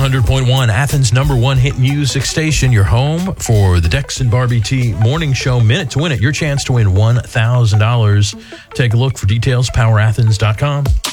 100.1, Athens' #1 hit music station, your home for the Dex and Barbie T Morning Show. Minute to win it, your chance to win $1,000. Take a look for details, powerathens.com.